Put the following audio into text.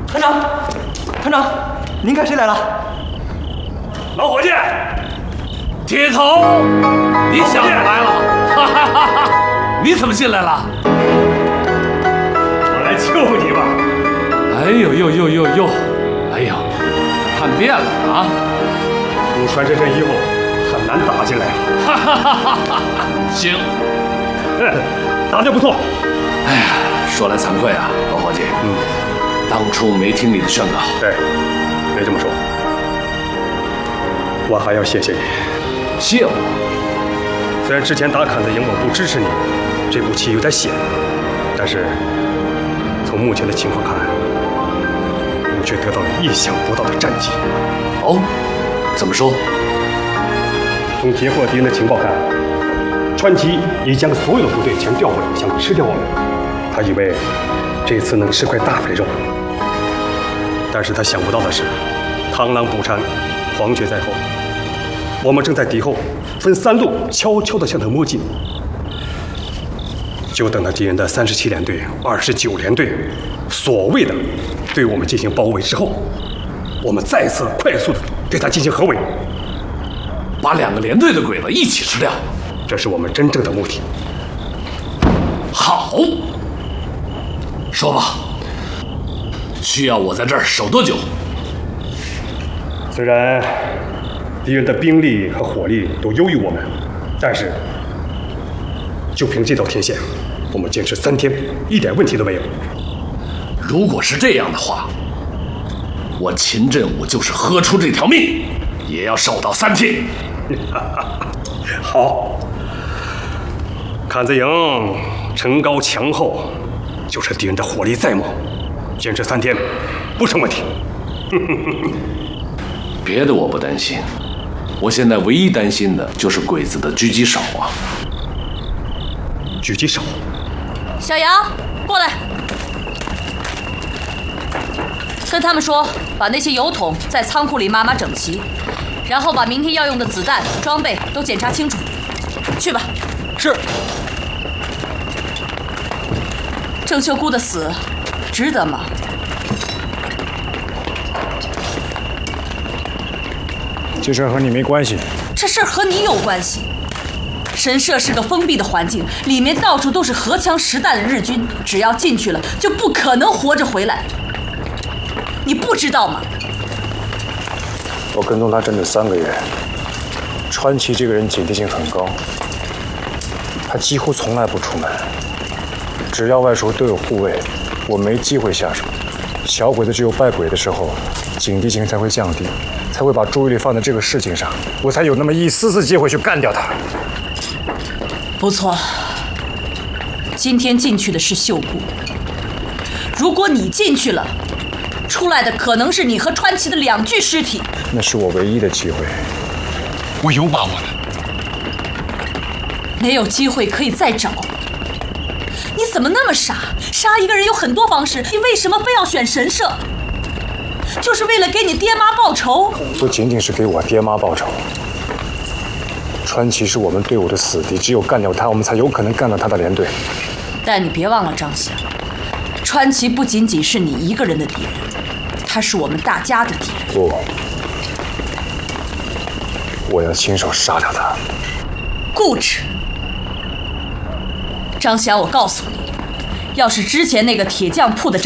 团长，您看谁来了？ 老伙计，铁头，你想起来了？哈哈哈哈！你怎么进来了？ 我来救你吧。 哎呦，哎呦，叛变了啊！ 入穿这身衣服很难打进来啊。 哈哈哈哈！行， 打得不错。 哎呀，说来惭愧啊，老伙计，当初没听你的劝告。 对，别这么说。我还要谢谢你。 谢我？ 虽然之前打坎子营我不支持你，这步棋有点险，但是从目前的情况看，你却得到了意想不到的战绩。 哦，怎么说？ 从截获敌人的情报看，川崎已将所有的部队全调回来，想吃掉我们。他以为这次能吃块大肥肉，但是他想不到的是，螳螂捕蝉，黄雀在后。我们正在敌后分3路悄悄地向他摸进，就等到敌人的37联队、29联队所谓的对我们进行包围之后，我们再次快速地对他进行合围， 把2个连队的鬼子一起吃掉， 这是我们真正的目的。 好，说吧，需要我在这儿守多久？ 虽然敌人的兵力和火力都优于我们，但是就凭这道天线，我们坚持3天，一点问题都没有。 如果是这样的话，我秦振武就是豁出这条命，也要守到3天。 好，坎子营城高墙厚，就是敌人的火力再猛，坚持3天不成问题。 别的我不担心，我现在唯一担心的就是鬼子的狙击手啊。 狙击手？ 小杨，过来，跟他们说，把那些油桶在仓库里码码整齐，然后把明天要用的子弹、装备都检查清楚。去吧。 是。 郑秀姑的死，值得吗？ 这事儿和你没关系。 这事儿和你有关系。神社是个封闭的环境，里面到处都是荷枪实弹的日军，只要进去了，就不可能活着回来。你不知道吗？ 我跟踪他整整3个月。川崎这个人警惕性很高，他几乎从来不出门，只要外出都有护卫，我没机会下手。小鬼子只有败鬼的时候，警惕性才会降低，才会把注意力放在这个事情上，我才有那么一丝丝机会去干掉他。 不错，今天进去的是秀姑。如果你进去了，出来的可能是你和川崎的2具尸体。 那是我唯一的机会，我有把握的。 没有机会可以再找。你怎么那么傻？杀一个人有很多方式，你为什么非要选神社？就是为了给你爹妈报仇？ 不仅仅是给我爹妈报仇。川崎是我们队伍的死敌，只有干掉他，我们才有可能干掉他的连队。 但你别忘了，张翔，川崎不仅仅是你一个人的敌人，他是我们大家的敌人。 不，我要亲手杀掉他。 固执。张翔，我告诉你，要是之前那个铁匠铺的